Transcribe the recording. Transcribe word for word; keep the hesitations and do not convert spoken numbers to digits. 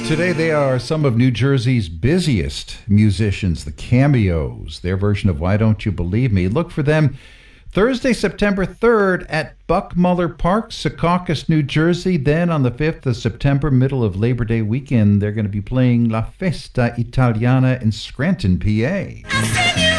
Today they are some of New Jersey's busiest musicians, the Cameos. Their version of Why Don't You Believe Me. Look for them Thursday, September third at Buckmuller Park, Secaucus, New Jersey. Then on the fifth of September, middle of Labor Day weekend, they're going to be playing La Festa Italiana in Scranton, P A.